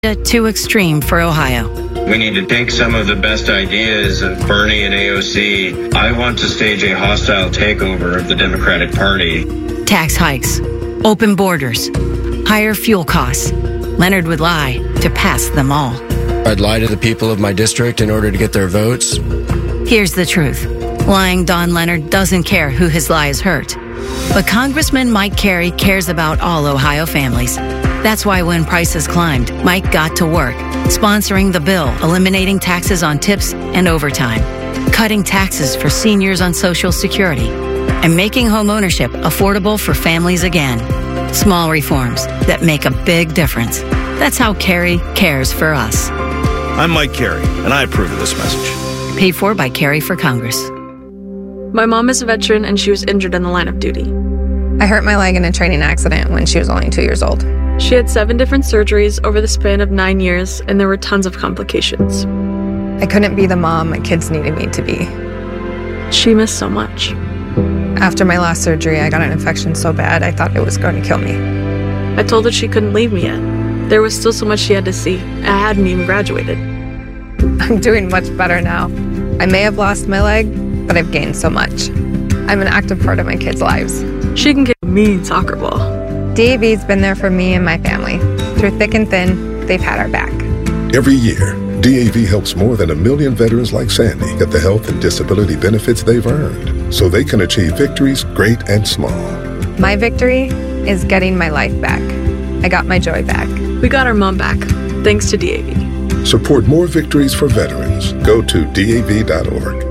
Too extreme for Ohio. We need to take some of the best ideas of Bernie and AOC. I want to stage a hostile takeover of the Democratic Party. Tax hikes, open borders, higher fuel costs. Leonard would lie to pass them all. I'd lie to the people of my district in order to get their votes. Here's the truth. Lying Don Leonard doesn't care who his lies hurt. But Congressman Mike Carey cares about all Ohio families. That's why when prices climbed, Mike got to work, sponsoring the bill, eliminating taxes on tips and overtime, cutting taxes for seniors on Social Security, and making homeownership affordable for families again. Small reforms that make a big difference. That's how Carey cares for us. I'm Mike Carey, and I approve of this message. Paid for by Carey for Congress. My mom is a veteran, and she was injured in the line of duty. I hurt my leg in a training accident when she was only 2 years old. She had 7 different surgeries over the span of 9 years, and there were tons of complications. I couldn't be the mom my kids needed me to be. She missed so much. After my last surgery, I got an infection so bad I thought it was going to kill me. I told her she couldn't leave me yet. There was still so much she had to see. I hadn't even graduated. I'm doing much better now. I may have lost my leg, but I've gained so much. I'm an active part of my kids' lives. She can kick a mean soccer ball. DAV's been there for me and my family. Through thick and thin, they've had our back. Every year, DAV helps more than 1 million veterans like Sandy get the health and disability benefits they've earned so they can achieve victories great and small. My victory is getting my life back. I got my joy back. We got our mom back, thanks to DAV. Support more victories for veterans. Go to DAV.org.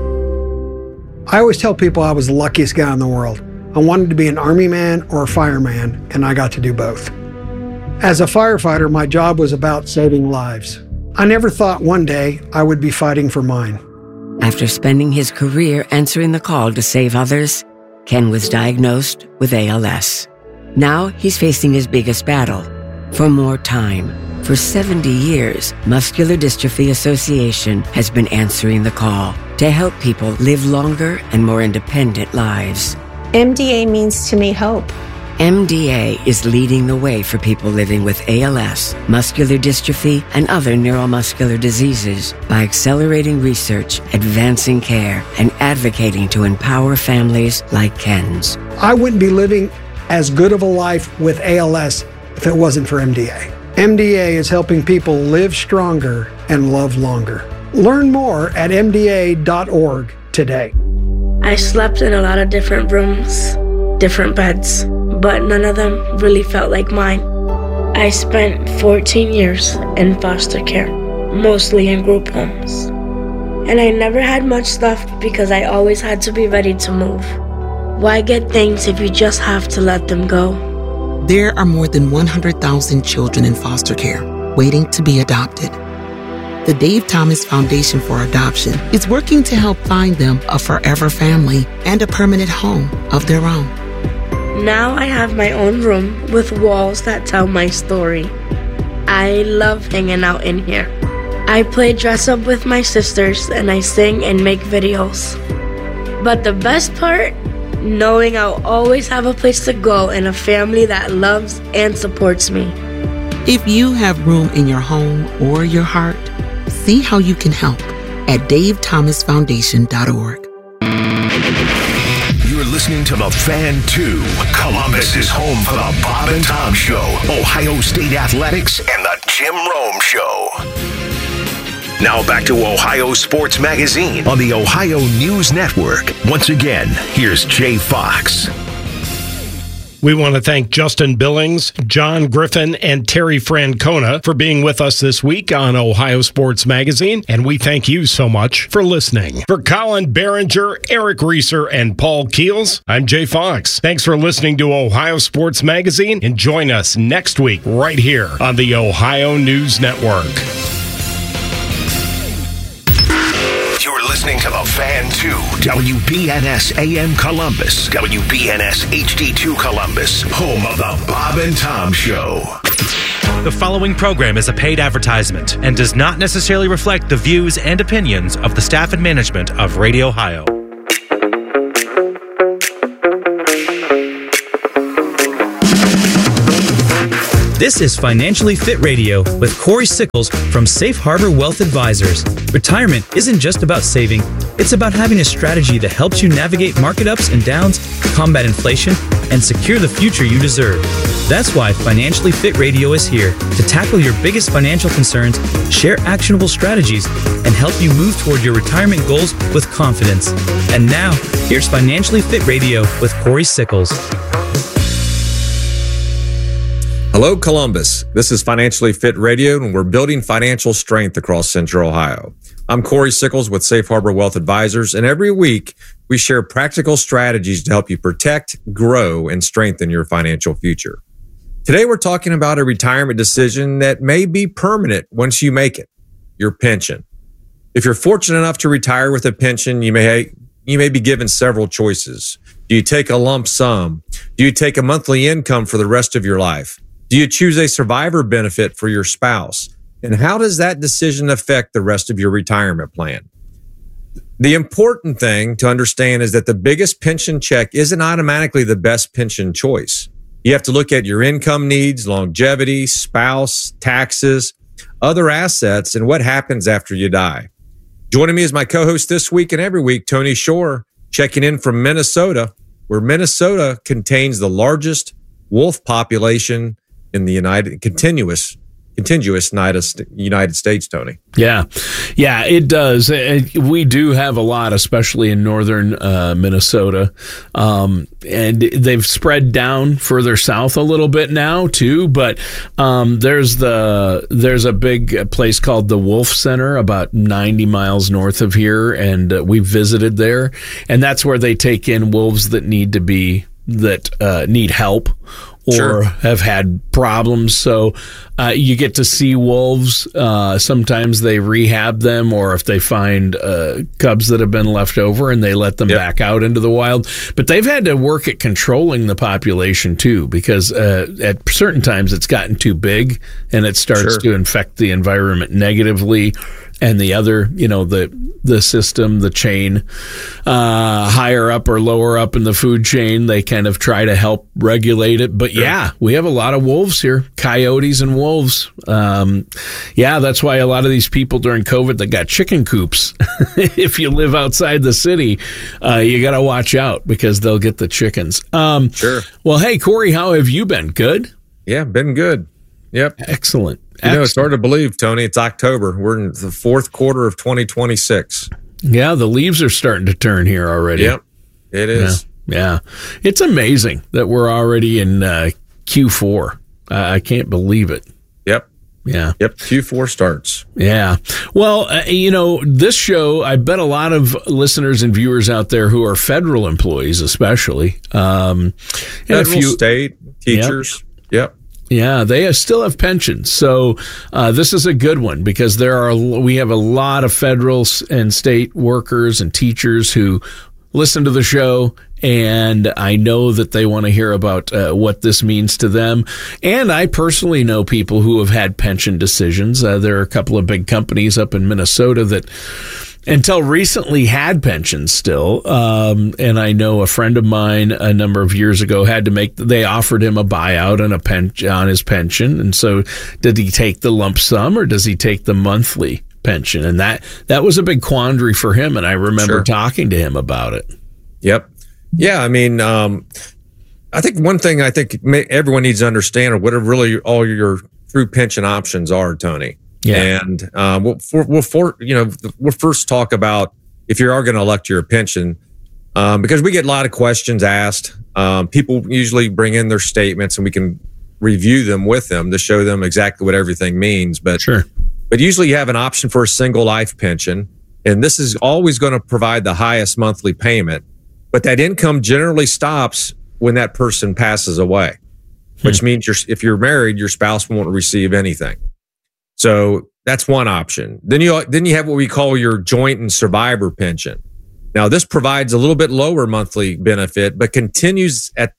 I always tell people I was the luckiest guy in the world. I wanted to be an Army man or a fireman, and I got to do both. As a firefighter, my job was about saving lives. I never thought one day I would be fighting for mine. After spending his career answering the call to save others, Ken was diagnosed with ALS. Now he's facing his biggest battle, for more time. For 70 years, Muscular Dystrophy Association has been answering the call to help people live longer and more independent lives. MDA means to me hope. MDA is leading the way for people living with ALS, muscular dystrophy, and other neuromuscular diseases by accelerating research, advancing care, and advocating to empower families like Ken's. I wouldn't be living as good of a life with ALS if it wasn't for MDA. MDA is helping people live stronger and love longer. Learn more at MDA.org today. I slept in a lot of different rooms, different beds, but none of them really felt like mine. I spent 14 years in foster care, mostly in group homes. And I never had much stuff because I always had to be ready to move. Why get things if you just have to let them go? There are more than 100,000 children in foster care waiting to be adopted. The Dave Thomas Foundation for Adoption is working to help find them a forever family and a permanent home of their own. Now I have my own room with walls that tell my story. I love hanging out in here. I play dress up with my sisters and I sing and make videos. But the best part? Knowing I'll always have a place to go and a family that loves and supports me. If you have room in your home or your heart, see how you can help at davethomasfoundation.org. You're listening to The Fan 2, Columbus's home for the Bob and Tom Show, Ohio State Athletics, and the Jim Rome Show. Now back to Ohio Sports Magazine on the Ohio News Network. Once again, here's Jay Fox. We want to thank Justin Billings, John Griffin, and Terry Francona for being with us this week on Ohio Sports Magazine, and we thank you so much for listening. For Colin Behringer, Eric Reeser, and Paul Keels, I'm Jay Fox. Thanks for listening to Ohio Sports Magazine, and join us next week right here on the Ohio News Network. Listening to The Fan 2, WBNS AM Columbus, WBNS HD2 Columbus, home of the Bob and Tom Show. The following program is a paid advertisement and does not necessarily reflect the views and opinions of the staff and management of Radio Ohio. This is Financially Fit Radio with Corey Sickles from Safe Harbor Wealth Advisors. Retirement isn't just about saving, it's about having a strategy that helps you navigate market ups and downs, combat inflation, and secure the future you deserve. That's why Financially Fit Radio is here to tackle your biggest financial concerns, share actionable strategies, and help you move toward your retirement goals with confidence. And now, here's Financially Fit Radio with Corey Sickles. Hello, Columbus. This is Financially Fit Radio, and we're building financial strength across Central Ohio. I'm Corey Sickles with Safe Harbor Wealth Advisors, and every week we share practical strategies to help you protect, grow, and strengthen your financial future. Today, we're talking about a retirement decision that may be permanent once you make it, your pension. If you're fortunate enough to retire with a pension, you may be given several choices. Do you take a lump sum? Do you take a monthly income for the rest of your life? Do you choose a survivor benefit for your spouse? And how does that decision affect the rest of your retirement plan? The important thing to understand is that the biggest pension check isn't automatically the best pension choice. You have to look at your income needs, longevity, spouse, taxes, other assets, and what happens after you die. Joining me as my co-host this week and every week, Tony Shore, checking in from Minnesota, where Minnesota contains the largest wolf population in the contiguous United States, Tony. Yeah, it does. We do have a lot, especially in northern Minnesota, and they've spread down further south a little bit now too. But there's a big place called the Wolf Center about 90 miles north of here, and we visited there, and that's where they take in wolves that need help or sure. have had problems. So you get to see wolves. Sometimes they rehab them, or if they find cubs that have been left over and they let them back out into the wild. But they've had to work at controlling the population too, because at certain times it's gotten too big and it starts to infect the environment negatively. And the other, the system, the chain, higher up or lower up in the food chain, they kind of try to help regulate it. But we have a lot of wolves here, coyotes and wolves. That's why a lot of these people during COVID that got chicken coops, if you live outside the city, you got to watch out because they'll get the chickens. Sure. Well, hey, Corey, how have you been? Good? Yeah, been good. Yep. Excellent. It's hard to believe, Tony. It's October. We're in the fourth quarter of 2026. Yeah, the leaves are starting to turn here already. Yep, it is. Yeah. It's amazing that we're already in Q4. I can't believe it. Yep. Yeah. Yep. Q4 starts. Yeah. Well, this show, I bet a lot of listeners and viewers out there who are federal employees, especially. Federal, state, teachers. Yep. Yeah, they still have pensions. So this is a good one because we have a lot of federal and state workers and teachers who listen to the show, and I know that they want to hear about what this means to them. And I personally know people who have had pension decisions. There are a couple of big companies up in Minnesota that until recently had pensions still. And I know a friend of mine a number of years ago they offered him a buyout on his pension. And so did he take the lump sum or does he take the monthly pension? And that was a big quandary for him. And I remember talking to him about it. Yep. Yeah. I mean, I think one thing everyone needs to understand are what are really all your true pension options are, Tony. Yeah. And we'll first talk about if you are going to elect your pension, because we get a lot of questions asked. People usually bring in their statements and we can review them with them to show them exactly what everything means. But usually you have an option for a single life pension, and this is always going to provide the highest monthly payment. But that income generally stops when that person passes away, which means if you're married, your spouse won't receive anything. So that's one option. Then you have what we call your joint and survivor pension. Now, this provides a little bit lower monthly benefit, but continues at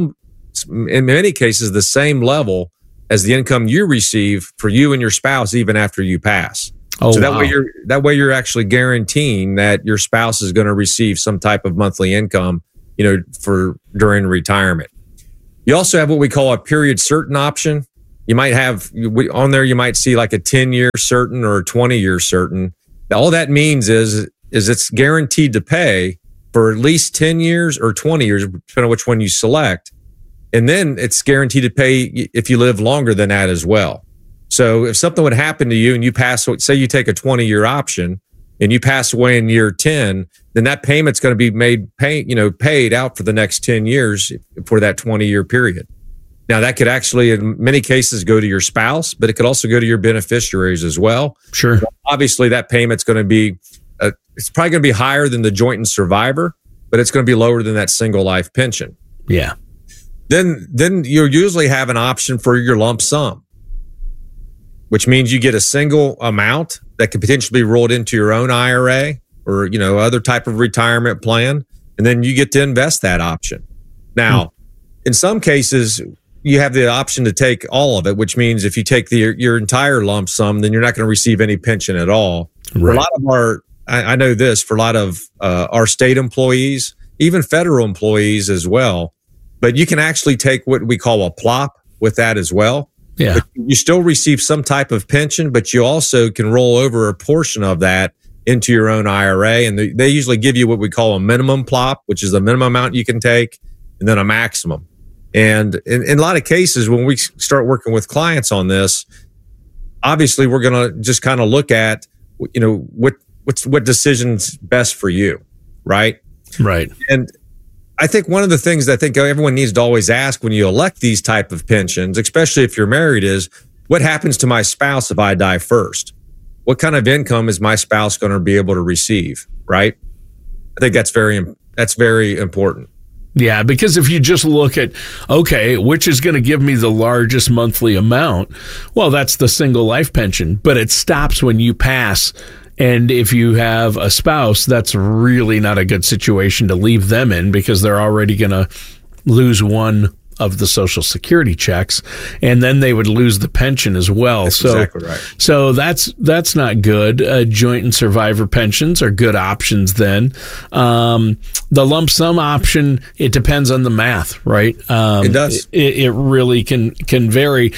in many cases, the same level as the income you receive for you and your spouse, even after you pass. So that way you're actually guaranteeing that your spouse is going to receive some type of monthly income, for during retirement. You also have what we call a period certain option. You might have on there, you might see like a 10-year certain or a 20-year certain. All that means is it's guaranteed to pay for at least 10 years or 20 years, depending on which one you select. And then it's guaranteed to pay if you live longer than that as well. So if something would happen to you and you pass, say you take a 20-year option and you pass away in year 10, then that payment's going to be paid out for the next 10 years for that 20-year period. Now, that could actually, in many cases, go to your spouse, but it could also go to your beneficiaries as well. Sure. So obviously, that payment's going to be, it's probably going to be higher than the joint and survivor, but it's going to be lower than that single life pension. Yeah. Then you'll usually have an option for your lump sum, which means you get a single amount that could potentially be rolled into your own IRA or, other type of retirement plan. And then you get to invest that option. Now, in some cases, you have the option to take all of it, which means if you take your entire lump sum, then you're not going to receive any pension at all. Right. For a lot of I know this, for a lot of our state employees, even federal employees as well, but you can actually take what we call a plop with that as well. Yeah. But you still receive some type of pension, but you also can roll over a portion of that into your own IRA. And they usually give you what we call a minimum plop, which is the minimum amount you can take, and then a maximum. And in a lot of cases, when we start working with clients on this, obviously we're going to just kind of look at, what decision's best for you, right? Right. And I think one of the things that I think everyone needs to always ask when you elect these type of pensions, especially if you're married, is what happens to my spouse if I die first? What kind of income is my spouse going to be able to receive, right? I think that's very important. Yeah, because if you just look at, okay, which is going to give me the largest monthly amount? Well, that's the single life pension, but it stops when you pass. And if you have a spouse, that's really not a good situation to leave them in because they're already going to lose one of the Social Security checks, and then they would lose the pension as well. That's exactly right. So that's not good. Joint and survivor pensions are good options then. The lump sum option, it depends on the math, right? It does. It really can vary.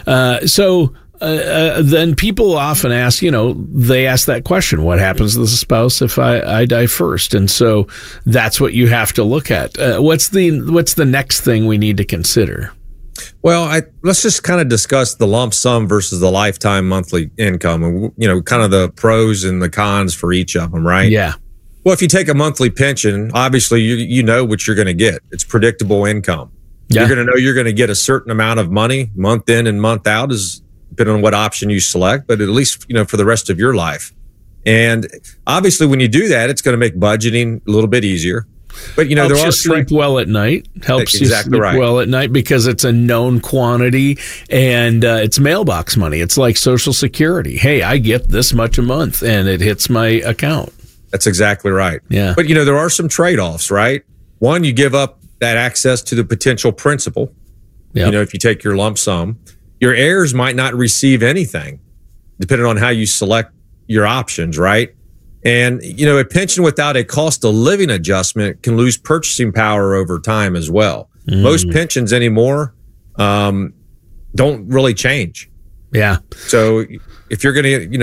Then people often ask, they ask that question, what happens to the spouse if I die first? And so that's what you have to look at. What's the next thing we need to consider? Well, let's just kind of discuss the lump sum versus the lifetime monthly income and, kind of the pros and the cons for each of them, right? Yeah. Well, if you take a monthly pension, obviously you know what you're going to get. It's predictable income. Yeah. You're going to know you're going to get a certain amount of money month in and month out, is depending on what option you select, but at least, for the rest of your life. And obviously when you do that, it's going to make budgeting a little bit easier. But, helps there are you sleep well at night. Helps exactly you sleep well at night because it's a known quantity and it's mailbox money. It's like Social Security. Hey, I get this much a month and it hits my account. That's exactly right. Yeah. But, there are some trade-offs, right? One, you give up that access to the potential principal. Yep. If you take your lump sum. Your heirs might not receive anything, depending on how you select your options, right? And, a pension without a cost of living adjustment can lose purchasing power over time as well. Most pensions anymore don't really change. Yeah. So if you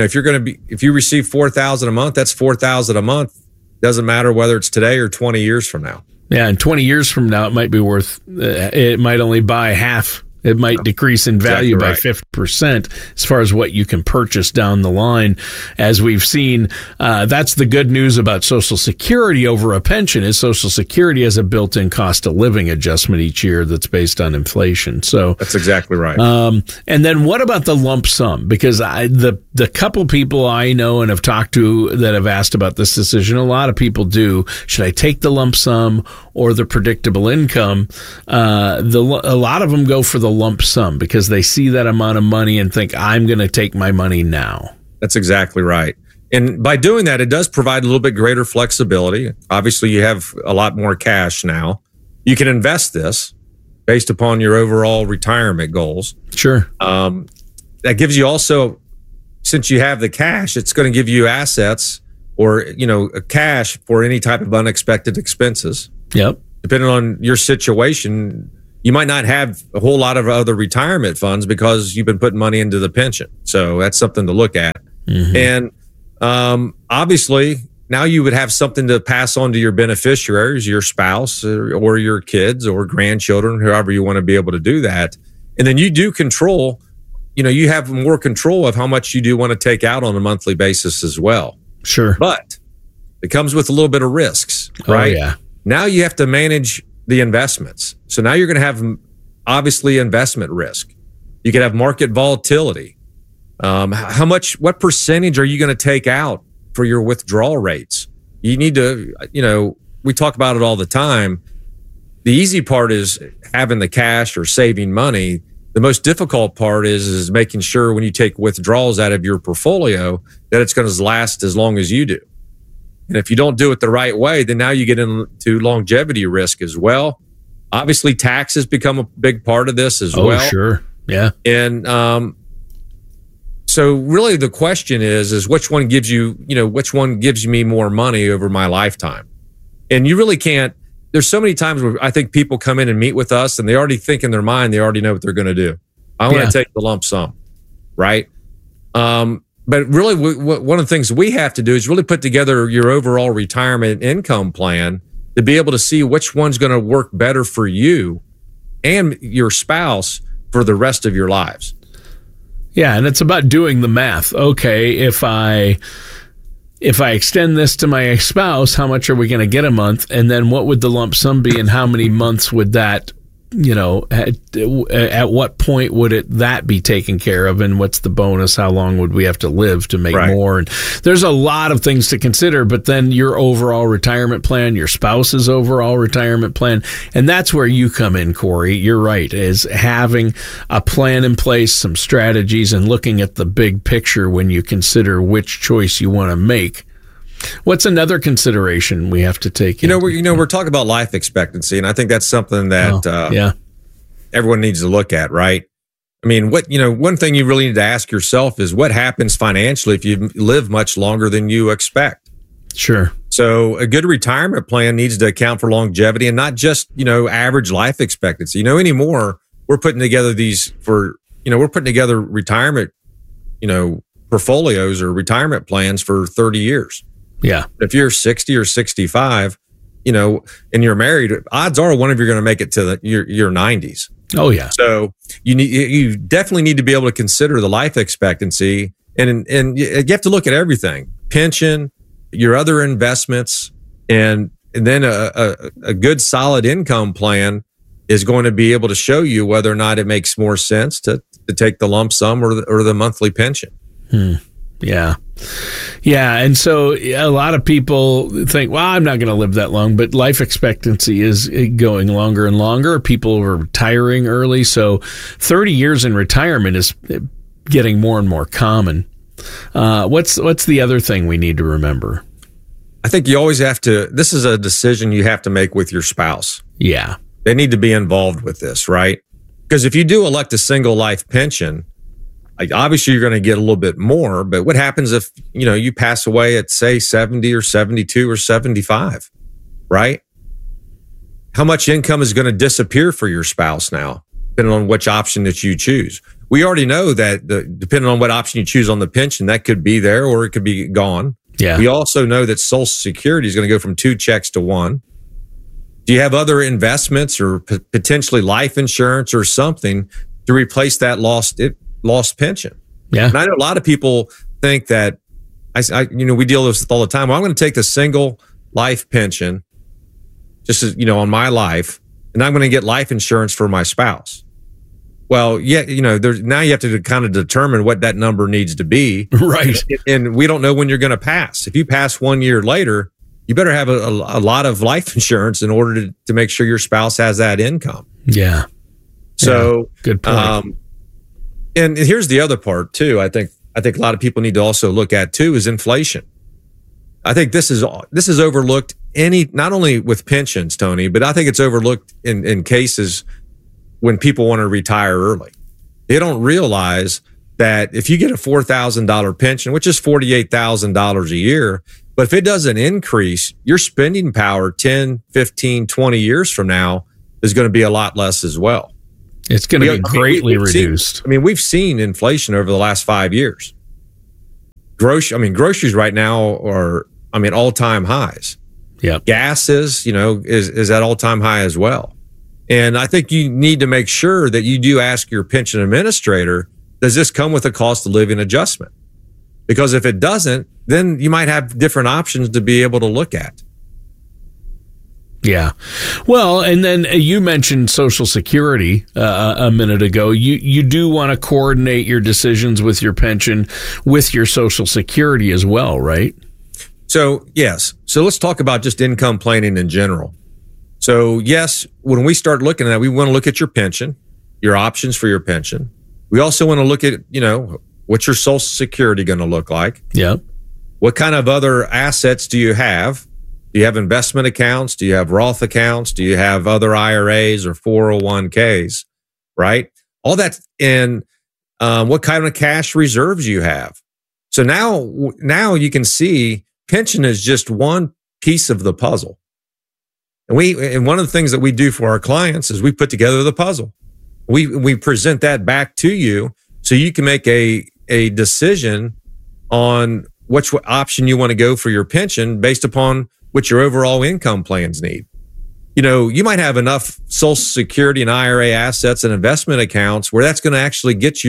receive $4,000 a month, that's $4,000 a month. Doesn't matter whether it's today or 20 years from now. Yeah, and 20 years from now, it might be worth. It might only buy half. It might decrease in value by 50% as far as what you can purchase down the line. As we've seen, that's the good news about Social Security over a pension is Social Security has a built-in cost of living adjustment each year that's based on inflation. So that's exactly right. And then what about the lump sum? Because the couple people I know and have talked to that have asked about this decision, a lot of people do. Should I take the lump sum or the predictable income? A lot of them go for the lump sum because they see that amount of money and think, I'm going to take my money now. That's exactly right. And by doing that, it does provide a little bit greater flexibility. Obviously, you have a lot more cash now. You can invest this based upon your overall retirement goals. Sure. That gives you also, since you have the cash, it's going to give you assets or, cash for any type of unexpected expenses. Yep. Depending on your situation, you might not have a whole lot of other retirement funds because you've been putting money into the pension. So that's something to look at. And obviously, now you would have something to pass on to your beneficiaries, your spouse or your kids or grandchildren, whoever you want to be able to do that. And then you do control, you have more control of how much you do want to take out on a monthly basis as well. Sure. But it comes with a little bit of risks, right? Oh, yeah. Now you have to manage the investments. So now you're going to have obviously investment risk. You could have market volatility. What percentage are you going to take out for your withdrawal rates? You need to, we talk about it all the time. The easy part is having the cash or saving money. The most difficult part is making sure when you take withdrawals out of your portfolio that it's going to last as long as you do. And if you don't do it the right way, then now you get into longevity risk as well. Obviously, taxes become a big part of this as well. Oh, sure. Yeah. And so really the question is which one gives me more money over my lifetime? And you really can't. There's so many times where I think people come in and meet with us and they already think in their mind, they already know what they're going to do. I want to take the lump sum, right? But really, one of the things we have to do is really put together your overall retirement income plan to be able to see which one's going to work better for you and your spouse for the rest of your lives. Yeah, and it's about doing the math. Okay, if I extend this to my spouse, how much are we going to get a month? And then what would the lump sum be, and how many months would that, at what point would that be taken care of? And what's the bonus? How long would we have to live to make more? And there's a lot of things to consider, but then your overall retirement plan, your spouse's overall retirement plan, and that's where you come in, Corey. You're right, is having a plan in place, some strategies, and looking at the big picture when you consider which choice you want to make. What's another consideration we have to take? We're talking about life expectancy, and I think that's something that everyone needs to look at, right? I mean, one thing you really need to ask yourself is what happens financially if you live much longer than you expect? Sure. So a good retirement plan needs to account for longevity and not just, average life expectancy. Anymore, we're putting together retirement, portfolios or retirement plans for 30 years. Yeah. If you're 60 or 65, and you're married, odds are one of you are going to make it to your 90s. Oh, yeah. So you definitely need to be able to consider the life expectancy, and you have to look at everything: pension, your other investments, and then a good solid income plan is going to be able to show you whether or not it makes more sense to take the lump sum or the monthly pension. Yeah. Yeah. And so a lot of people think, well, I'm not going to live that long, but life expectancy is going longer and longer. People are retiring early. So 30 years in retirement is getting more and more common. What's the other thing we need to remember? I think you always have to, this is a decision you have to make with your spouse. Yeah. They need to be involved with this, right? Because if you do elect a single life pension, obviously you're going to get a little bit more, but what happens if, you pass away at, say, 70 or 72 or 75, right? How much income is going to disappear for your spouse now, depending on which option that you choose? We already know that depending on what option you choose on the pension, that could be there or it could be gone. Yeah. We also know that Social Security is going to go from 2 checks to 1. Do you have other investments or potentially life insurance or something to replace that lost pension? Yeah. And I know a lot of people think that we deal with this all the time. Well, I'm going to take the single life pension just as, on my life, and I'm going to get life insurance for my spouse. Well, yeah, now you have to kind of determine what that number needs to be. Right. And we don't know when you're going to pass. If you pass 1 year later, you better have a lot of life insurance in order to make sure your spouse has that income. Yeah. So good point. And here's the other part too. I think a lot of people need to also look at too is inflation. I think this is overlooked not only with pensions, Tony, but I think it's overlooked in cases when people want to retire early. They don't realize that if you get a $4,000 pension, which is $48,000 a year, but if it doesn't increase, your spending power 10, 15, 20 years from now is going to be a lot less as well. It's going to be greatly reduced. We've seen inflation over the last 5 years. Groceries right now are, all-time highs. Yeah. Gas is at all-time high as well. And I think you need to make sure that you do ask your pension administrator, does this come with a cost of living adjustment? Because if it doesn't, then you might have different options to be able to look at. Yeah. Well, and then you mentioned Social Security a minute ago. You do want to coordinate your decisions with your pension with your Social Security as well, right? So, yes. So let's talk about just income planning in general. So, yes, when we start looking at it, we want to look at your pension, your options for your pension. We also want to look at, what's your Social Security going to look like? Yeah. What kind of other assets do you have? Do you have investment accounts? Do you have Roth accounts? Do you have other IRAs or 401ks? Right? All that. And what kind of cash reserves you have. So now you can see pension is just one piece of the puzzle. And one of the things that we do for our clients is we put together the puzzle. We present that back to you so you can make a decision on which option you want to go for your pension based upon what your overall income plans need. You might have enough Social Security and IRA assets and investment accounts where that's going to actually get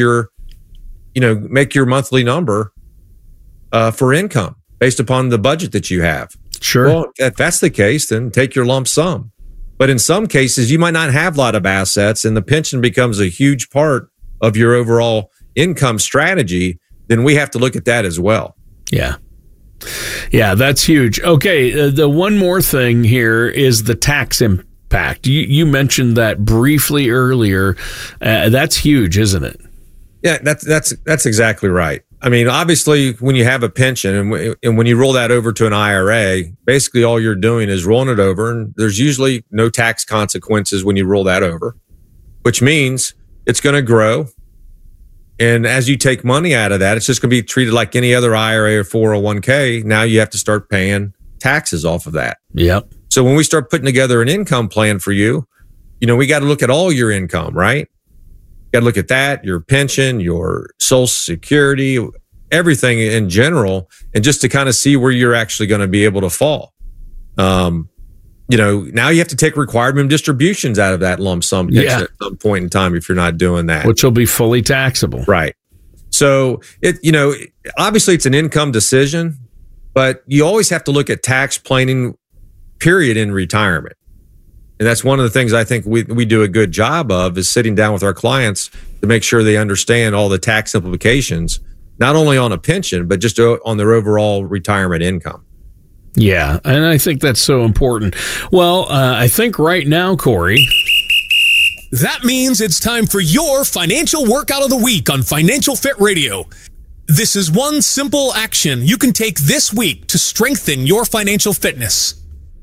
make your monthly number for income based upon the budget that you have. Sure. Well, if that's the case, then take your lump sum. But in some cases, you might not have a lot of assets and the pension becomes a huge part of your overall income strategy. Then we have to look at that as well. Yeah. Yeah, that's huge. Okay, the one more thing here is the tax impact. You mentioned that briefly earlier. That's huge, isn't it? Yeah, that's exactly right. Obviously, when you have a pension and when you roll that over to an IRA, basically all you're doing is rolling it over, and there's usually no tax consequences when you roll that over, which means it's going to grow. And as you take money out of that, it's just going to be treated like any other IRA or 401k. Now you have to start paying taxes off of that. Yep. So when we start putting together an income plan for you, we got to look at all your income, right? Got to look at that, your pension, your Social Security, everything in general, and just to kind of see where you're actually going to be able to fall. Now you have to take required minimum distributions out of that lump sum pension at some point in time if you're not doing that. Which will be fully taxable. Right. So obviously it's an income decision, but you always have to look at tax planning, period, in retirement. And that's one of the things I think we do a good job of is sitting down with our clients to make sure they understand all the tax implications, not only on a pension, but just on their overall retirement income. Yeah, and I think that's so important. Well, I think right now, Corey, that means it's time for your financial workout of the week on Financial Fit Radio. This is one simple action you can take this week to strengthen your financial fitness.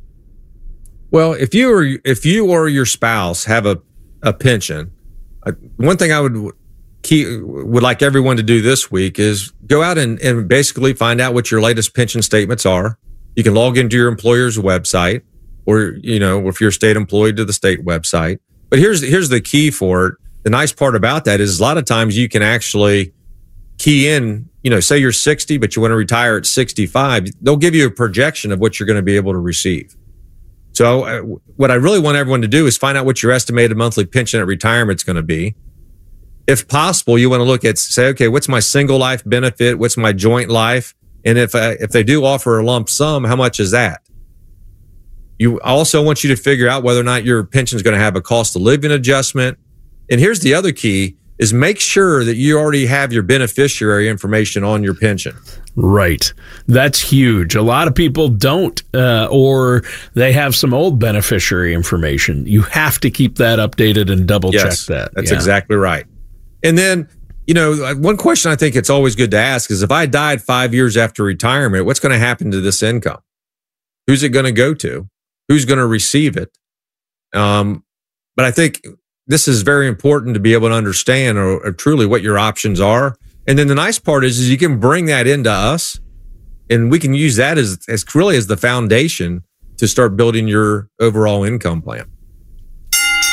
Well, if you or your spouse have a pension, one thing I would like everyone to do this week is go out and basically find out what your latest pension statements are. You can log into your employer's website, or if you're state employed, to the state website. But here's the key for it. The nice part about that is a lot of times you can actually key in. Say you're 60, but you want to retire at 65. They'll give you a projection of what you're going to be able to receive. So what I really want everyone to do is find out what your estimated monthly pension at retirement is going to be. If possible, you want to look at, say, okay, what's my single life benefit? What's my joint life? And if they do offer a lump sum, how much is that? I also want you to figure out whether or not your pension is going to have a cost of living adjustment. And here's the other key is make sure that you already have your beneficiary information on your pension. Right. That's huge. A lot of people don't, or they have some old beneficiary information. You have to keep that updated and double check that. That's exactly right. And then, one question I think it's always good to ask is if I died 5 years after retirement, what's going to happen to this income? Who's it going to go to? Who's going to receive it? But I think this is very important to be able to understand or truly what your options are. And then the nice part is you can bring that into us and we can use that as the foundation to start building your overall income plan.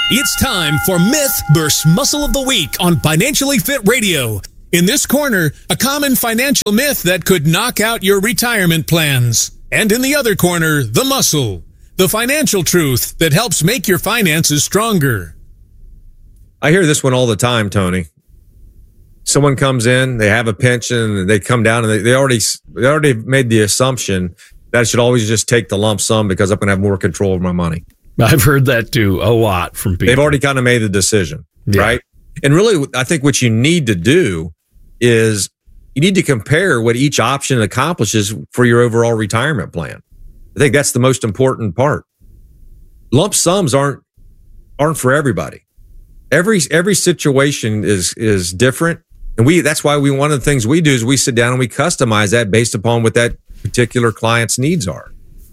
It's time for Myth vs. Muscle of the Week on Financially Fit Radio. In this corner, a common financial myth that could knock out your retirement plans. And in the other corner, the muscle, the financial truth that helps make your finances stronger. I hear this one all the time, Tony. Someone comes in, they have a pension, and they come down and they already made the assumption that I should always just take the lump sum because I'm going to have more control over my money. I've heard that too a lot from people. They've already kind of made the decision, right? And really, I think what you need to do is you need to compare what each option accomplishes for your overall retirement plan. I think that's the most important part. Lump sums aren't for everybody. Every situation is different. And that's why one of the things we do is we sit down and we customize that based upon what that particular client's needs are.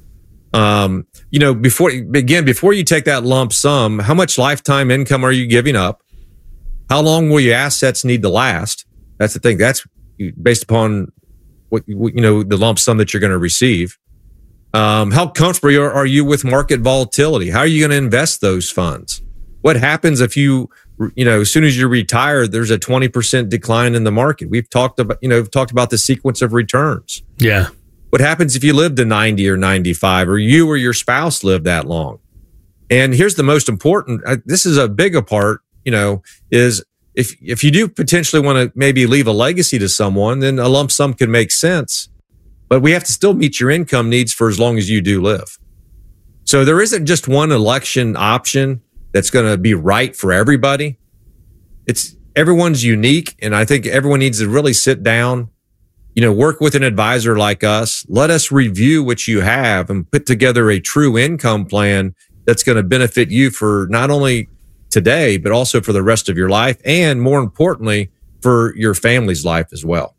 Before you take that lump sum, how much lifetime income are you giving up? How long will your assets need to last? That's the thing. That's based upon what the lump sum that you're going to receive. How comfortable are you with market volatility? How are you going to invest those funds? What happens if as soon as you retire, there's a 20% decline in the market? We've talked about the sequence of returns. Yeah. What happens if you live to 90 or 95, or you or your spouse live that long? And here's the most important, this is a bigger part, is if you do potentially want to maybe leave a legacy to someone, then a lump sum can make sense. But we have to still meet your income needs for as long as you do live. So there isn't just one election option that's going to be right for everybody. Everyone's unique. And I think everyone needs to really sit down, work with an advisor like us. Let us review what you have and put together a true income plan that's going to benefit you for not only today, but also for the rest of your life. And more importantly, for your family's life as well.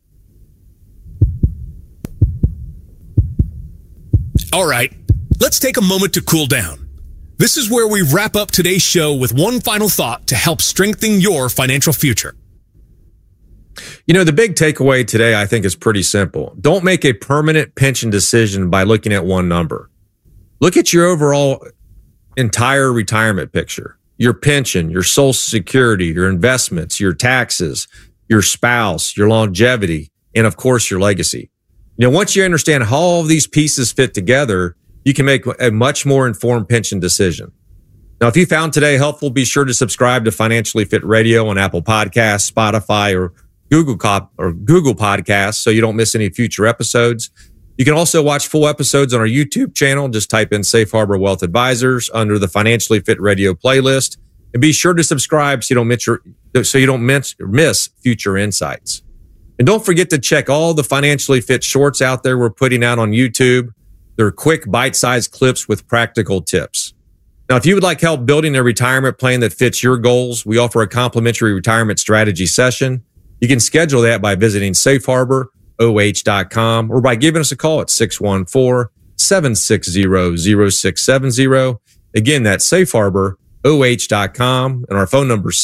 All right, let's take a moment to cool down. This is where we wrap up today's show with one final thought to help strengthen your financial future. The big takeaway today, I think, is pretty simple. Don't make a permanent pension decision by looking at one number. Look at your overall entire retirement picture, your pension, your Social Security, your investments, your taxes, your spouse, your longevity, and of course, your legacy. Once you understand how all of these pieces fit together, you can make a much more informed pension decision. Now, if you found today helpful, be sure to subscribe to Financially Fit Radio on Apple Podcasts, Spotify, or Google Podcasts so you don't miss any future episodes. You can also watch full episodes on our YouTube channel. Just type in Safe Harbor Wealth Advisors under the Financially Fit Radio playlist. And be sure to subscribe so you don't miss future insights. And don't forget to check all the Financially Fit shorts out there we're putting out on YouTube. They're quick, bite-sized clips with practical tips. Now, if you would like help building a retirement plan that fits your goals, we offer a complimentary retirement strategy session. You can schedule that by visiting safeharboroh.com or by giving us a call at 614-760-0670. Again, that's safeharboroh.com, and our phone number is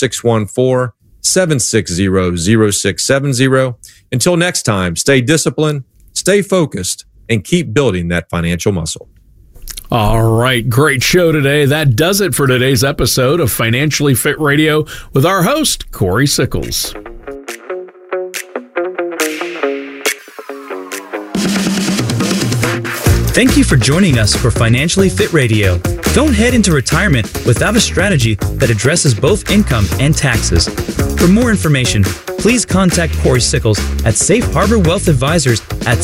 614-760-0670. Until next time, stay disciplined, stay focused, and keep building that financial muscle. All right, great show today. That does it for today's episode of Financially Fit Radio with our host, Corey Sickles. Thank you for joining us for Financially Fit Radio. Don't head into retirement without a strategy that addresses both income and taxes. For more information, please contact Corey Sickles at Safe Harbor Wealth Advisors at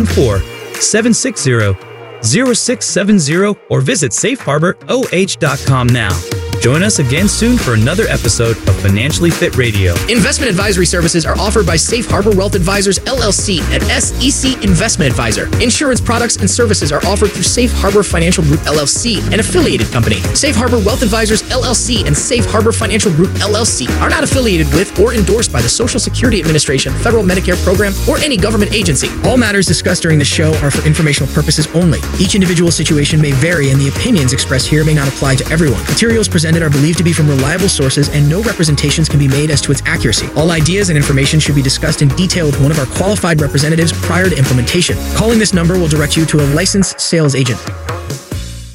614-760-0670 or visit safeharboroh.com now. Join us again soon for another episode of Financially Fit Radio. Investment advisory services are offered by Safe Harbor Wealth Advisors, LLC, and SEC Investment Advisor. Insurance products and services are offered through Safe Harbor Financial Group, LLC, an affiliated company. Safe Harbor Wealth Advisors, LLC, and Safe Harbor Financial Group, LLC are not affiliated with or endorsed by the Social Security Administration, Federal Medicare Program, or any government agency. All matters discussed during the show are for informational purposes only. Each individual situation may vary, and the opinions expressed here may not apply to everyone. Materials presented are believed to be from reliable sources, and no representations can be made as to its accuracy. All ideas and information should be discussed in detail with one of our qualified representatives prior to implementation. Calling this number will direct you to a licensed sales agent.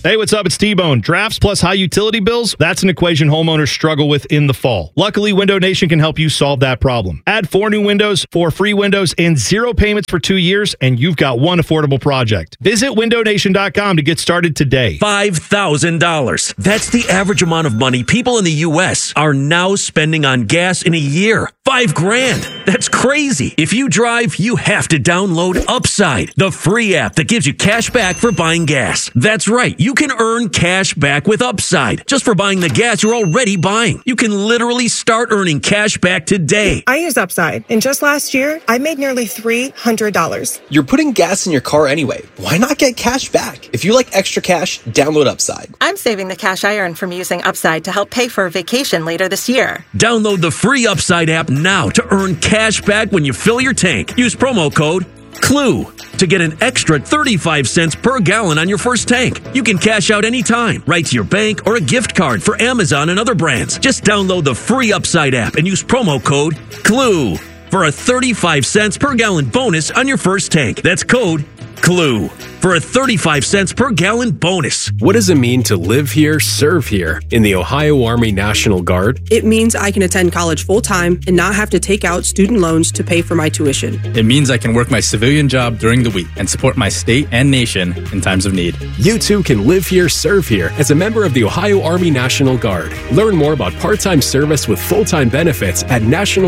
Hey, what's up? It's T-Bone. Drafts plus high utility bills, that's an equation homeowners struggle with in the fall. Luckily, Window Nation can help you solve that problem. Add 4 new windows, 4 free windows, and 0 payments for 2 years, and you've got one affordable project. Visit windownation.com to get started today. $5,000. That's the average amount of money people in the U.S. are now spending on gas in a year. $5,000. That's crazy. If you drive, you have to download Upside, the free app that gives you cash back for buying gas. That's right. You can earn cash back with Upside just for buying the gas you're already buying. You can literally start earning cash back today. I use Upside, and just last year, I made nearly $300. You're putting gas in your car anyway. Why not get cash back? If you like extra cash, download Upside. I'm saving the cash I earn from using Upside to help pay for a vacation later this year. Download the free Upside app now to earn cash back when you fill your tank. Use promo code CLUE to get an extra 35 cents per gallon on your first tank. You can cash out anytime, right to your bank or a gift card for Amazon and other brands. Just download the free Upside app and use promo code CLUE for a 35 cents per gallon bonus on your first tank. That's code CLUE for a 35 cents per gallon bonus. What does it mean to live here, serve here in the Ohio Army National Guard? It means I can attend college full-time and not have to take out student loans to pay for my tuition. It means I can work my civilian job during the week and support my state and nation in times of need. You too can live here, serve here as a member of the Ohio Army National Guard. Learn more about part-time service with full-time benefits at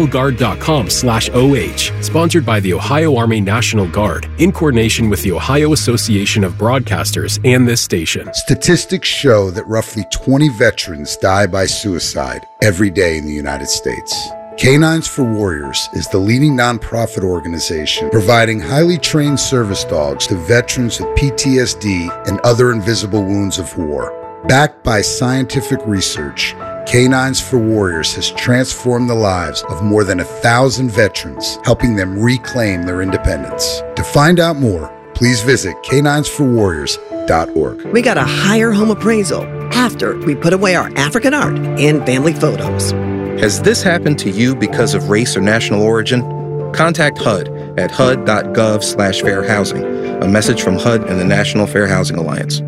nationalguard.com/OH. Sponsored by the Ohio Army National Guard in coordination with the Ohio Association of Broadcasters and this station. Statistics show that roughly 20 veterans die by suicide every day in the United States. Canines for Warriors is the leading nonprofit organization providing highly trained service dogs to veterans with PTSD and other invisible wounds of war. Backed by scientific research, Canines for Warriors has transformed the lives of more than 1,000 veterans, helping them reclaim their independence. To find out more, please visit caninesforwarriors.org. We got a higher home appraisal after we put away our African art and family photos. Has this happened to you because of race or national origin? Contact HUD at hud.gov/fair housing. A message from HUD and the National Fair Housing Alliance.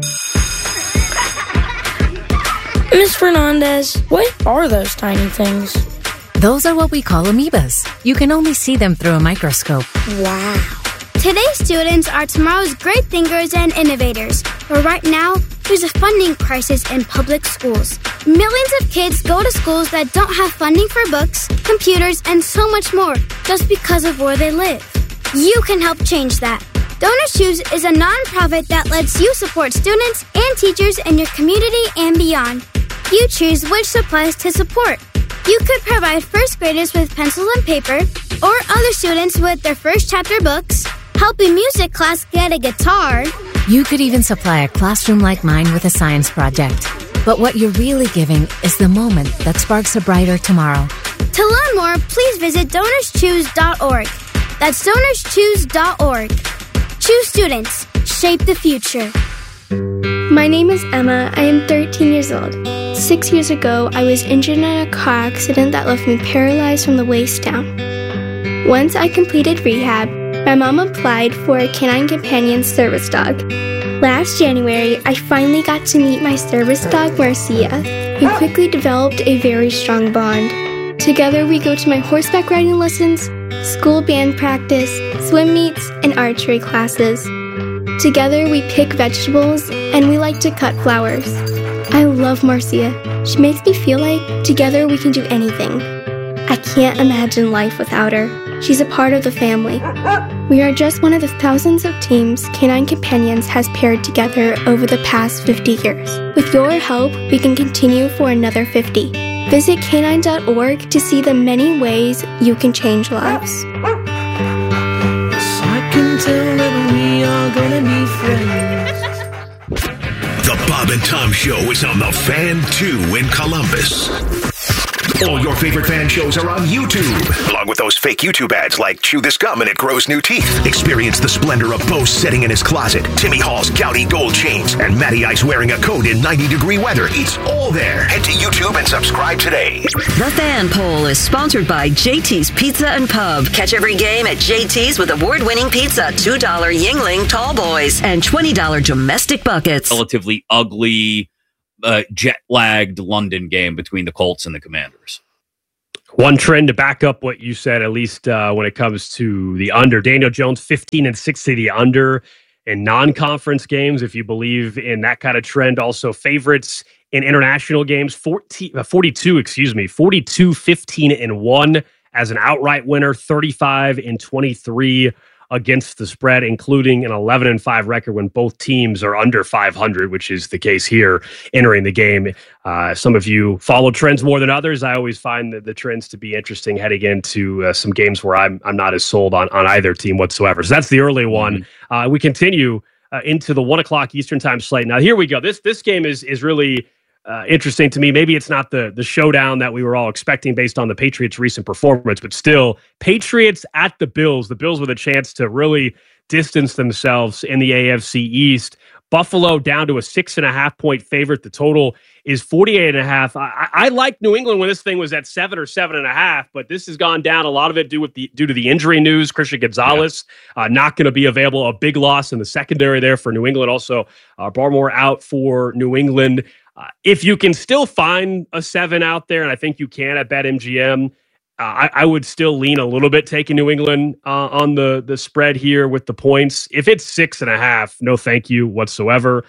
Ms. Fernandez, what are those tiny things? Those are what we call amoebas. You can only see them through a microscope. Wow. Today's students are tomorrow's great thinkers and innovators. But right now, there's a funding crisis in public schools. Millions of kids go to schools that don't have funding for books, computers, and so much more just because of where they live. You can help change that. Donors Choose is a nonprofit that lets you support students and teachers in your community and beyond. You choose which supplies to support. You could provide first graders with pencils and paper, or other students with their first chapter books, help a music class get a guitar. You could even supply a classroom like mine with a science project. But what you're really giving is the moment that sparks a brighter tomorrow. To learn more, please visit DonorsChoose.org. That's DonorsChoose.org. Choose students. Shape the future. My name is Emma. I am 13 years old. 6 years ago, I was injured in a car accident that left me paralyzed from the waist down. Once I completed rehab, my mom applied for a Canine Companion service dog. Last January, I finally got to meet my service dog, Marcia. We quickly developed a very strong bond. Together, we go to my horseback riding lessons, school band practice, swim meets, and archery classes. Together, we pick vegetables, and we like to cut flowers. I love Marcia. She makes me feel like together we can do anything. I can't imagine life without her. She's a part of the family. We are just one of the thousands of teams Canine Companions has paired together over the past 50 years. With your help, we can continue for another 50. Visit canine.org to see the many ways you can change lives. I can tell that we are gonna be friends. The Bob and Tom Show is on the Fan 2 in Columbus. All your favorite fan shows are on YouTube, along with those fake YouTube ads like Chew This Gum and It Grows New Teeth. Experience the splendor of Bo sitting in his closet, Timmy Hall's gouty gold chains, and Matty Ice wearing a coat in 90-degree weather. It's all there. Head to YouTube and subscribe today. The Fan Poll is sponsored by JT's Pizza and Pub. Catch every game at JT's with award-winning pizza, $2 Yingling Tall Boys, and $20 domestic buckets. Relatively ugly, jet-lagged London game between the Colts and the Commanders. One trend to back up what you said, at least when it comes to the under. Daniel Jones, 15-6 to the under in non-conference games, if you believe in that kind of trend. Also, favorites in international games, 42, 15-1 as an outright winner, 35-23 against the spread, including an 11-5 record when both teams are under 500, which is the case here entering the game. Some of you follow trends more than others. I always find the trends to be interesting heading into some games where I'm not as sold on either team whatsoever. So that's the early one. We continue into the 1 o'clock Eastern time slate. Now, here we go. This game is really interesting to me. Maybe it's not the showdown that we were all expecting based on the Patriots' recent performance, but still, Patriots at the Bills. The Bills with a chance to really distance themselves in the AFC East. Buffalo down to a 6.5-point favorite. The total is 48.5. I liked New England when this thing was at 7 or 7.5, but this has gone down. A lot of it due to the injury news. Christian Gonzalez not going to be available. A big loss in the secondary there for New England. Also, Barmore out for New England. If you can still find a 7 out there, and I think you can at BetMGM, I would still lean a little bit taking New England on the spread here with the points. If it's 6.5, no thank you whatsoever.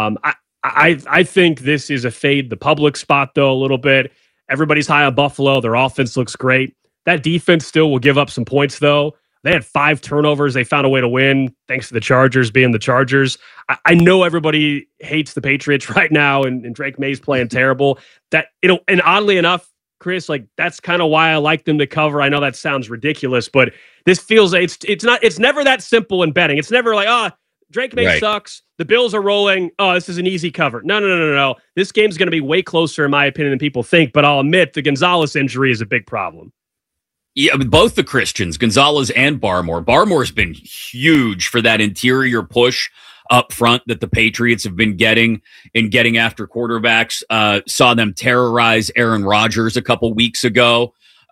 I think this is a fade the public spot, though, a little bit. Everybody's high on Buffalo. Their offense looks great. That defense still will give up some points, though. They had 5 turnovers. They found a way to win thanks to the Chargers being the Chargers. I know everybody hates the Patriots right now, and Drake May's playing terrible. And oddly enough, Chris, that's kind of why I like them to cover. I know that sounds ridiculous, but this feels it's never that simple in betting. It's never like, Drake May sucks. The Bills are rolling. Oh, this is an easy cover. No. This game's going to be way closer, in my opinion, than people think. But I'll admit the Gonzalez injury is a big problem. Yeah, both the Christians, Gonzalez and Barmore. Barmore's been huge for that interior push up front that the Patriots have been getting after quarterbacks. Saw them terrorize Aaron Rodgers a couple weeks ago.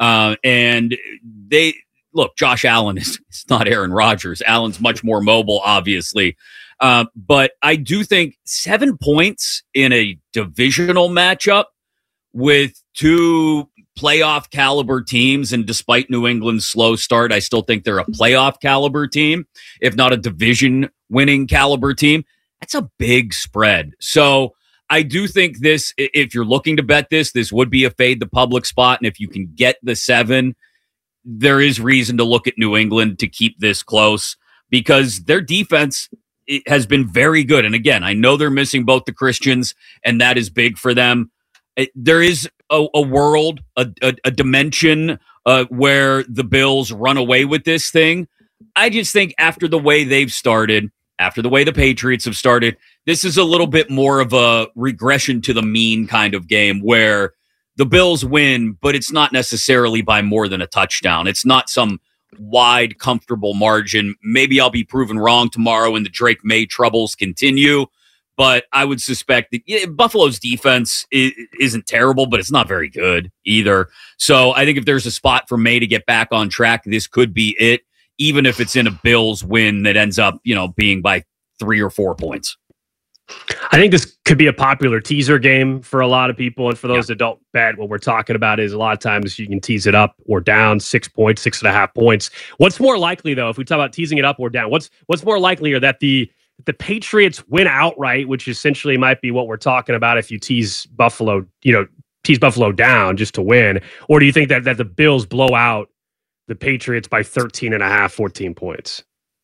And Josh Allen is not Aaron Rodgers. Allen's much more mobile, obviously. But I do think 7 points in a divisional matchup with two playoff caliber teams, and despite New England's slow start, I still think they're a playoff caliber team, if not a division winning caliber team. That's a big spread. So I do think this, if you're looking to bet this would be a fade the public spot. And if you can get the 7, there is reason to look at New England to keep this close because their defense has been very good. And again, I know they're missing both the Christians, and that is big for them. There is a world, a dimension where the Bills run away with this thing. I just think after the way they've started, after the way the Patriots have started, this is a little bit more of a regression to the mean kind of game where the Bills win, but it's not necessarily by more than a touchdown. It's not some wide, comfortable margin. Maybe I'll be proven wrong tomorrow and the Drake May troubles continue. But I would suspect that Buffalo's defense isn't terrible, but it's not very good either. So I think if there's a spot for May to get back on track, this could be it, even if it's in a Bills win that ends up, being by 3 or 4 points. I think this could be a popular teaser game for a lot of people. And for those that don't bet, what we're talking about is a lot of times you can tease it up or down 6 points, 6.5 points. What's more likely, though, if we talk about teasing it up or down, what's more likely are that the Patriots win outright, which essentially might be what we're talking about if you tease Buffalo down just to win? Or do you think that the Bills blow out the Patriots by 13.5, 14 points?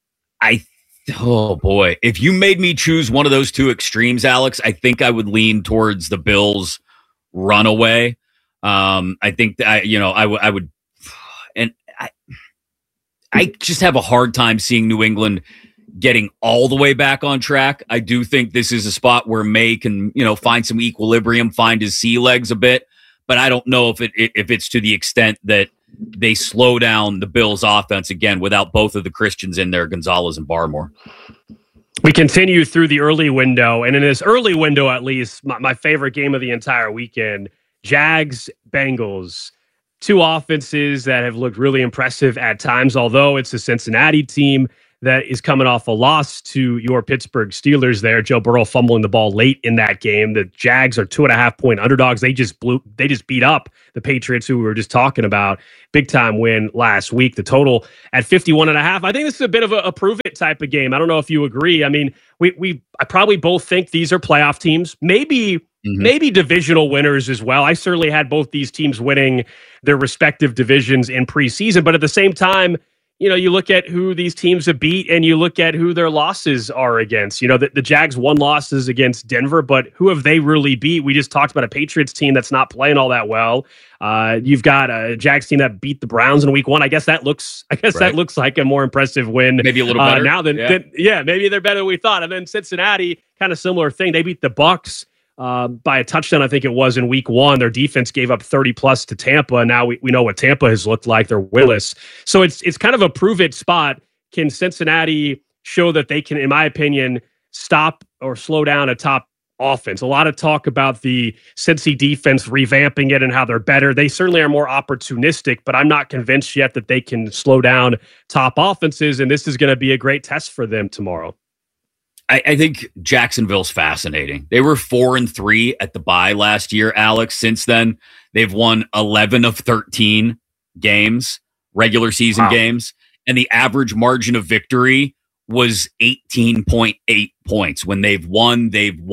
Oh boy. If you made me choose one of those two extremes, Alex, I think I would lean towards the Bills runaway. I think that, I would, and I just have a hard time seeing New England getting all the way back on track. I do think this is a spot where May can, find some equilibrium, find his sea legs a bit. but I don't know if it's to the extent that they slow down the Bills' offense again without both of the Christians in there, Gonzalez and Barmore. We continue through the early window, and in this early window, at least, my favorite game of the entire weekend, Jags, Bengals, two offenses that have looked really impressive at times, although it's a Cincinnati team that is coming off a loss to your Pittsburgh Steelers there. Joe Burrow fumbling the ball late in that game. The Jags are 2.5-point underdogs. They just beat up the Patriots, who we were just talking about. Big time win last week. The total at 51.5. I think this is a bit of a prove it type of game. I don't know if you agree. I mean, I probably both think these are playoff teams. Maybe divisional winners as well. I certainly had both these teams winning their respective divisions in preseason, but at the same time, you know, you look at who these teams have beat and you look at who their losses are against. You know, the Jags won losses against Denver, but who have they really beat? We just talked about a Patriots team that's not playing all that well. You've got a Jags team that beat the Browns in week 1. I guess that looks like a more impressive win. Maybe a little better. Now maybe they're better than we thought. And then Cincinnati, kind of similar thing. They beat the Bucs by a touchdown, I think it was, in week 1. Their defense gave up 30+ to Tampa, and now we know what Tampa has looked like. They're winless. So it's kind of a prove-it spot. Can Cincinnati show that they can, in my opinion, stop or slow down a top offense? A lot of talk about the Cincy defense revamping it and how they're better. They certainly are more opportunistic, but I'm not convinced yet that they can slow down top offenses, and this is going to be a great test for them tomorrow. I think Jacksonville's fascinating. They were 4-3 at the bye last year, Alex. Since then, they've won 11 of 13 games, regular season games, and the average margin of victory was 18.8 points. When they've won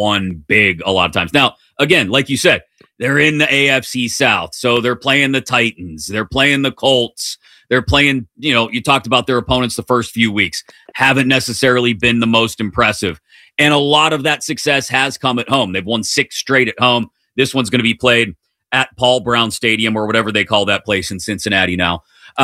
big a lot of times. Now, again, like you said, they're in the AFC South, so they're playing the Titans, they're playing the Colts. They're playing, you know, you talked about their opponents the first few weeks, haven't necessarily been the most impressive. And a lot of that success has come at home. They've won 6 straight at home. This one's going to be played at Paul Brown Stadium or whatever they call that place in Cincinnati now.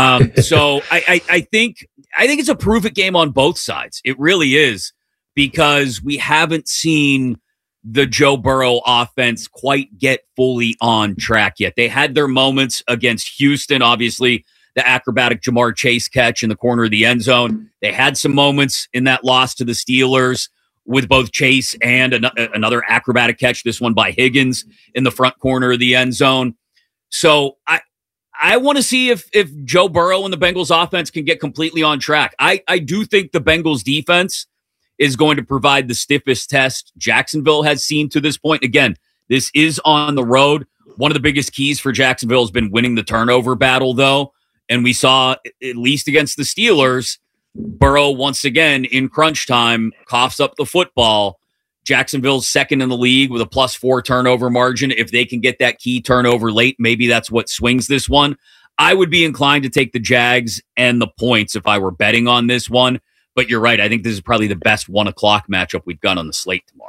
So I think it's a prove it game on both sides. It really is, because we haven't seen the Joe Burrow offense quite get fully on track yet. They had their moments against Houston, obviously, the acrobatic Jamar Chase catch in the corner of the end zone. They had some moments in that loss to the Steelers with both Chase and another acrobatic catch, this one by Higgins in the front corner of the end zone. So I want to see if Joe Burrow and the Bengals offense can get completely on track. I do think the Bengals defense is going to provide the stiffest test Jacksonville has seen to this point. Again, this is on the road. One of the biggest keys for Jacksonville has been winning the turnover battle, though. And we saw, at least against the Steelers, Burrow once again in crunch time coughs up the football. Jacksonville's second in the league with a +4 turnover margin. If they can get that key turnover late, maybe that's what swings this one. I would be inclined to take the Jags and the points if I were betting on this one. But you're right. I think this is probably the best 1 o'clock matchup we've got on the slate tomorrow.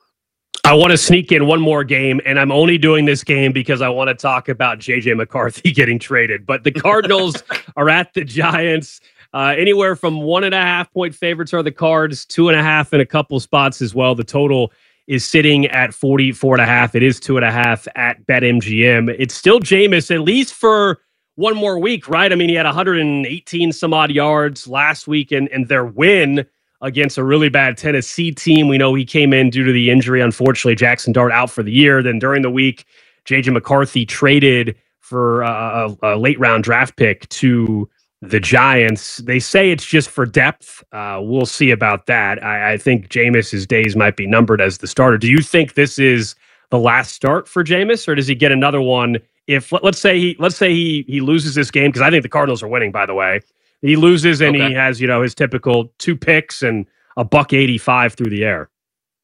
I want to sneak in one more game, and I'm only doing this game because I want to talk about J.J. McCarthy getting traded. But the Cardinals are at the Giants. Anywhere from 1.5-point favorites are the Cards, 2.5 in a couple spots as well. The total is sitting at 44.5. It is 2.5 at BetMGM. It's still Jameis, at least for one more week, right? I mean, he had 118 some odd yards last week, and their win against a really bad Tennessee team. We know he came in due to the injury. Unfortunately, Jackson Dart out for the year. Then during the week, J.J. McCarthy traded for a late-round draft pick to the Giants. They say it's just for depth. We'll see about that. I think Jameis's days might be numbered as the starter. Do you think this is the last start for Jameis, or does he get another one if, let's say he loses this game? Because I think the Cardinals are winning, by the way. He loses and he has, you know, his typical 2 picks and a $185 through the air.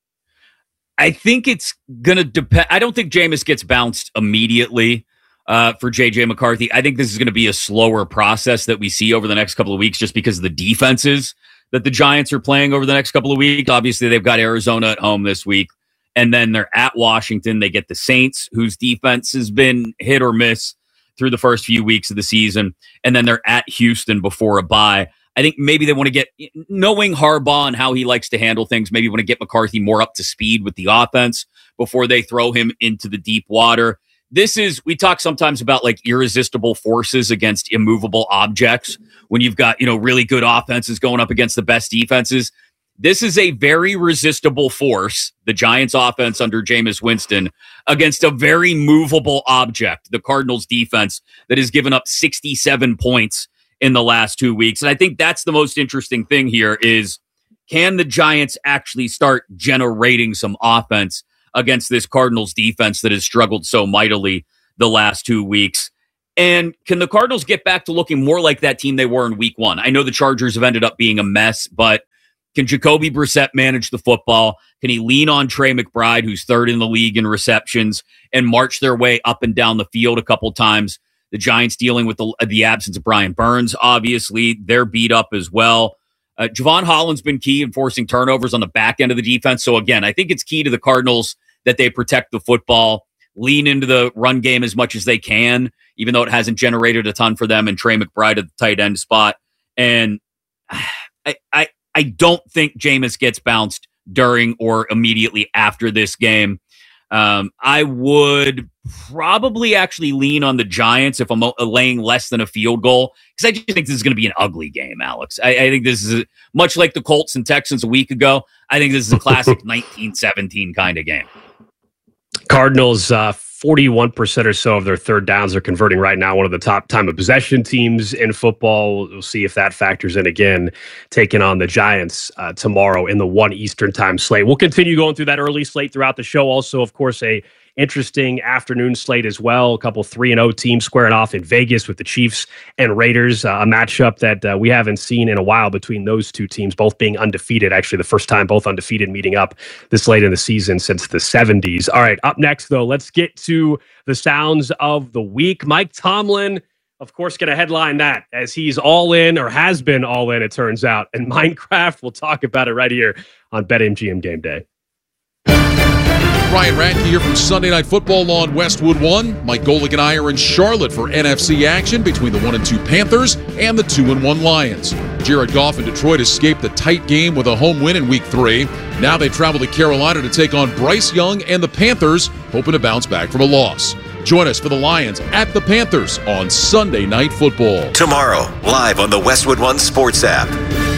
I think it's going to depend. I don't think Jameis gets bounced immediately for J.J. McCarthy. I think this is going to be a slower process that we see over the next couple of weeks just because of the defenses that the Giants are playing over the next couple of weeks. Obviously, they've got Arizona at home this week, and then they're at Washington. They get the Saints, whose defense has been hit or miss through the first few weeks of the season, and then they're at Houston before a bye. I think maybe they want to get, knowing Harbaugh and how he likes to handle things, maybe want to get McCarthy more up to speed with the offense before they throw him into the deep water. we talk sometimes about like irresistible forces against immovable objects when you've got, really good offenses going up against the best defenses. This is a very resistible force, the Giants offense under Jameis Winston, against a very movable object, the Cardinals defense, that has given up 67 points in the last 2 weeks. And I think that's the most interesting thing here is, can the Giants actually start generating some offense against this Cardinals defense that has struggled so mightily the last 2 weeks? And can the Cardinals get back to looking more like that team they were in week 1? I know the Chargers have ended up being a mess, but can Jacoby Brissett manage the football? Can he lean on Trey McBride, who's 3rd in the league in receptions, and march their way up and down the field a couple times? The Giants dealing with the absence of Brian Burns, obviously. They're beat up as well. Javon Holland's been key in forcing turnovers on the back end of the defense. So again, I think it's key to the Cardinals that they protect the football, lean into the run game as much as they can, even though it hasn't generated a ton for them, and Trey McBride at the tight end spot. And I don't think Jameis gets bounced during or immediately after this game. I would probably actually lean on the Giants if I'm laying less than a field goal, because I just think this is going to be an ugly game, Alex. I think this is much like the Colts and Texans a week ago. I think this is a classic 1917 kind of game. Cardinals, 41% or so of their third downs are converting right now. One of the top time of possession teams in football. We'll see if that factors in again, taking on the Giants tomorrow in the 1 Eastern time slate. We'll continue going through that early slate throughout the show. Also, of course, a interesting afternoon slate as well. A couple 3-0 teams squaring off in Vegas with the Chiefs and Raiders, a matchup that we haven't seen in a while between those two teams, both being undefeated. Actually, the first time both undefeated meeting up this late in the season since the 70s. All right, up next, though, let's get to the sounds of the week. Mike Tomlin, of course, going to headline that as he's all in, or has been all in, it turns out. And Minecraft, we'll talk about it right here on BetMGM Game Day. Ryan Radke here from Sunday Night Football on Westwood One. Mike Golick and I are in Charlotte for NFC action between the 1-2 Panthers and the 2-1 Lions. Jared Goff and Detroit escaped the tight game with a home win in Week 3. Now they travel to Carolina to take on Bryce Young and the Panthers, hoping to bounce back from a loss. Join us for the Lions at the Panthers on Sunday Night Football. Tomorrow, live on the Westwood One Sports app.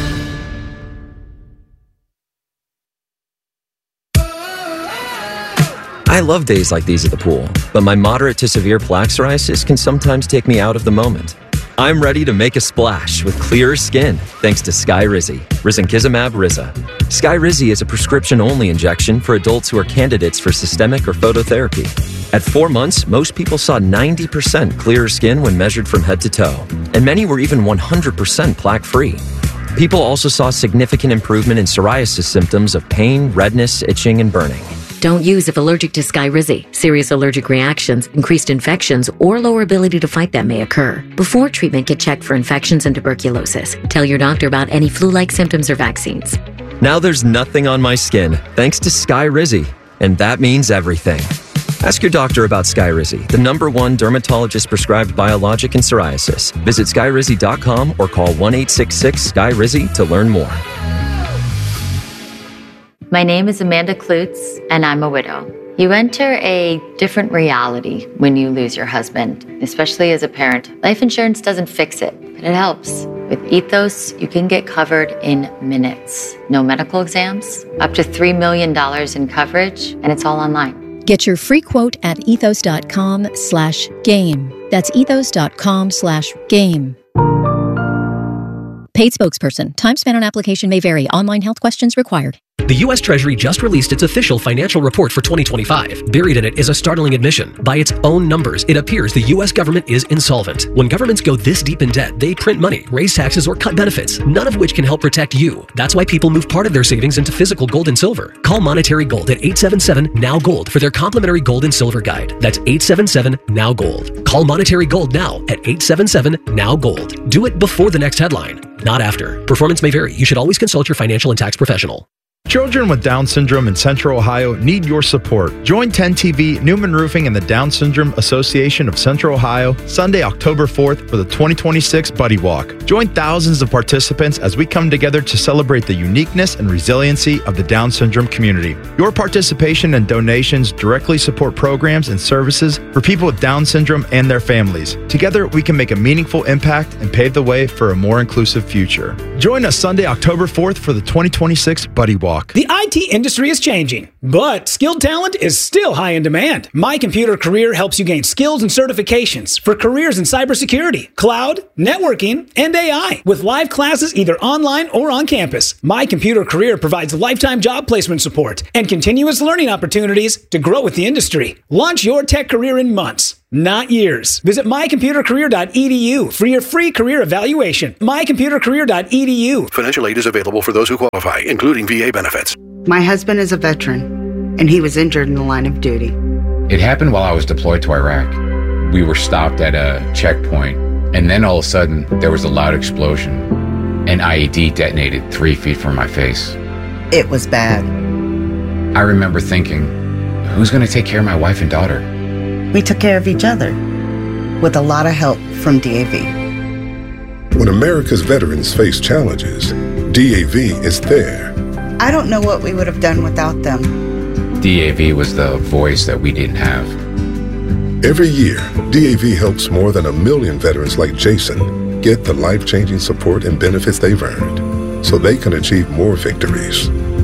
I love days like these at the pool, but my moderate to severe plaque psoriasis can sometimes take me out of the moment. I'm ready to make a splash with clearer skin thanks to Skyrizi, risankizumab Riza. Skyrizi is a prescription-only injection for adults who are candidates for systemic or phototherapy. At 4 months, most people saw 90% clearer skin when measured from head to toe, and many were even 100% plaque-free. People also saw significant improvement in psoriasis symptoms of pain, redness, itching, and burning. Don't use if allergic to Skyrizi. Serious allergic reactions, increased infections, or lower ability to fight them may occur. Before treatment, get checked for infections and tuberculosis. Tell your doctor about any flu-like symptoms or vaccines. Now there's nothing on my skin thanks to Skyrizi, and that means everything. Ask your doctor about Skyrizi, the #1 dermatologist-prescribed biologic in psoriasis. Visit Skyrizi.com or call 1-866-SKYRIZI to learn more. My name is Amanda Klutz, and I'm a widow. You enter a different reality when you lose your husband, especially as a parent. Life insurance doesn't fix it, but it helps. With Ethos, you can get covered in minutes. No medical exams, up to $3 million in coverage, and it's all online. Get your free quote at ethos.com/game. That's ethos.com/game. Paid spokesperson. Time spent on application may vary. Online health questions required. The U.S. Treasury just released its official financial report for 2025. Buried in it is a startling admission. By its own numbers, it appears the U.S. government is insolvent. When governments go this deep in debt, they print money, raise taxes, or cut benefits, none of which can help protect you. That's why people move part of their savings into physical gold and silver. Call Monetary Gold at 877-NOW-GOLD for their complimentary gold and silver guide. That's 877-NOW-GOLD. Call Monetary Gold now at 877-NOW-GOLD. Do it before the next headline, not after. Performance may vary. You should always consult your financial and tax professional. Children with Down syndrome in Central Ohio need your support. Join 10TV, Newman Roofing, and the Down Syndrome Association of Central Ohio Sunday, October 4th for the 2026 Buddy Walk. Join thousands of participants as we come together to celebrate the uniqueness and resiliency of the Down syndrome community. Your participation and donations directly support programs and services for people with Down syndrome and their families. Together, we can make a meaningful impact and pave the way for a more inclusive future. Join us Sunday, October 4th for the 2026 Buddy Walk. The IT industry is changing, but skilled talent is still high in demand. My Computer Career helps you gain skills and certifications for careers in cybersecurity, cloud, networking, and AI with live classes either online or on campus. My Computer Career provides lifetime job placement support and continuous learning opportunities to grow with the industry. Launch your tech career in months, not years. Visit mycomputercareer.edu for your free career evaluation. mycomputercareer.edu. Financial aid is available for those who qualify, including VA benefits. My husband is a veteran, and he was injured in the line of duty. It happened while I was deployed to Iraq. We were stopped at a checkpoint, and then all of a sudden, there was a loud explosion. An IED detonated 3 feet from my face. It was bad. I remember thinking, who's going to take care of my wife and daughter? We took care of each other, with a lot of help from DAV. When America's veterans face challenges, DAV is there. I don't know what we would have done without them. DAV was the voice that we didn't have. Every year, DAV helps more than 1 million veterans like Jason get the life-changing support and benefits they've earned so they can achieve more victories.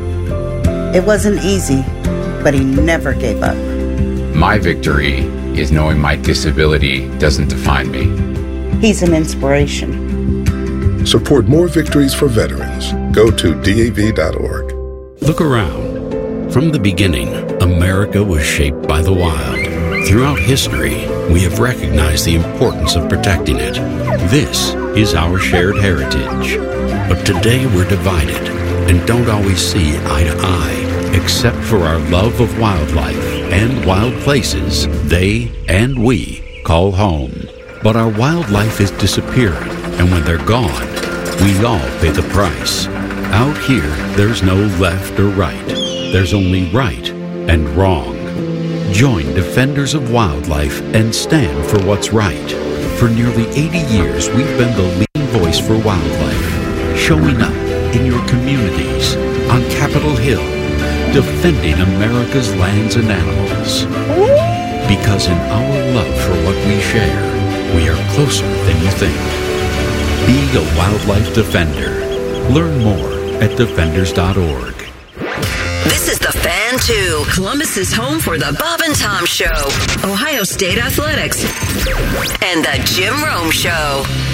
It wasn't easy, but he never gave up. My victory is knowing my disability doesn't define me. He's an inspiration. Support more victories for veterans. Go to DAV.org. Look around. From the beginning, America was shaped by the wild. Throughout history, we have recognized the importance of protecting it. This is our shared heritage. But today we're divided and don't always see eye to eye. Except for our love of wildlife and wild places they and we call home. But our wildlife is disappearing, and when they're gone, we all pay the price. Out here, there's no left or right. There's only right and wrong. Join Defenders of Wildlife and stand for what's right. For nearly 80 years, we've been the leading voice for wildlife, showing up in your communities, on Capitol Hill, defending America's lands and animals. Because in our love for what we share, we are closer than you think. Be a wildlife defender. Learn more at defenders.org. This is The Fan 2, Columbus's home for the Bob and Tom Show, Ohio State Athletics, and the Jim Rome Show.